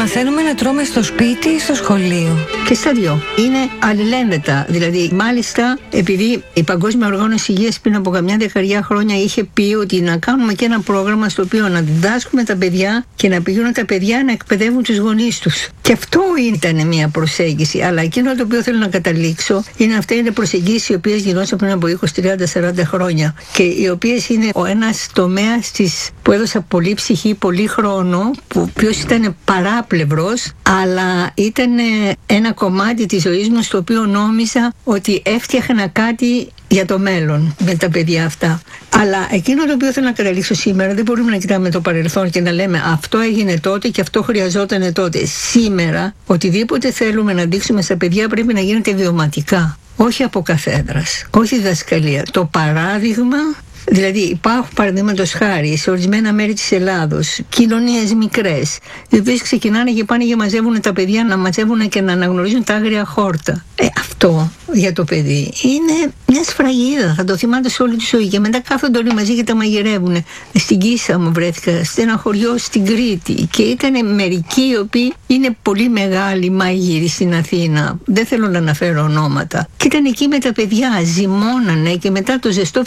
Μαθαίνουμε να τρώμε στο σπίτι ή στο σχολείο? Και στα δυο. Είναι αλληλένδετα. Δηλαδή, μάλιστα, επειδή η Παγκόσμια Οργάνωση Υγείας πριν από καμιά δεκαετία χρόνια είχε πει ότι να κάνουμε και ένα πρόγραμμα στο οποίο να διδάσκουμε τα παιδιά και να πηγαίνουν τα παιδιά να εκπαιδεύουν τους γονείς τους. Και αυτό ήταν μια προσέγγιση. Αλλά εκείνο το οποίο θέλω να καταλήξω είναι αυτές είναι προσεγγίσεις οι οποίες γινόταν πριν από 20, 30, 40 χρόνια και οι οποίες είναι ο ένας τομέας που έδωσα πολύ ψυχή, πολύ χρόνο, ο οποίος ήταν παράπλευρος, αλλά ήταν ένα κομμάτι της ζωής μου στο οποίο νόμιζα ότι έφτιαχνα κάτι για το μέλλον με τα παιδιά αυτά. Αλλά εκείνο το οποίο θέλω να καταλήξω σήμερα, δεν μπορούμε να κοιτάμε το παρελθόν και να λέμε αυτό έγινε τότε και αυτό χρειαζόταν τότε. Σήμερα, οτιδήποτε θέλουμε να δείξουμε στα παιδιά πρέπει να γίνεται βιωματικά. Όχι από καθέδρας, όχι διδασκαλία. Το παράδειγμα. Δηλαδή υπάρχουν παραδείγματος χάρη σε ορισμένα μέρη της Ελλάδος κοινωνίες μικρές οι οποίες ξεκινάνε και πάνε και μαζεύουν τα παιδιά να μαζεύουν και να αναγνωρίζουν τα άγρια χόρτα. Αυτό για το παιδί είναι μια σφραγίδα, θα το θυμάται σε όλη τη ζωή και μετά κάθονται όλοι μαζί και τα μαγειρεύουν. Στην Κίσα μου βρέθηκα, σε ένα χωριό στην Κρήτη και ήταν μερικοί οι οποίοι είναι πολύ μεγάλοι μάγειροι στην Αθήνα, δεν θέλω να αναφέρω ονόματα και ήταν εκεί με τα παιδιά, ζυμώνανε και μετά το ζεστό